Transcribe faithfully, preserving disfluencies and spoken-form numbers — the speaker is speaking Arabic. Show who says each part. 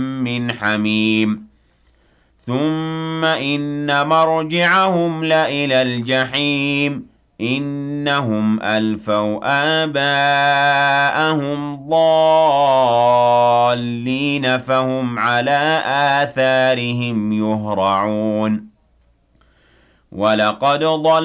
Speaker 1: مِّنْ حَمِيمٍ ثُمَّ إِنَّ مَرْجِعَهُمْ لَإِلَى الْجَحِيمِ إِنَّهُمْ أَلْفَوْا آبَاءَهُمْ ضَالِّينَ فَهُمْ عَلَىٰ آثَارِهِمْ يُهْرَعُونَ وَلَقَدْ ضَلَّ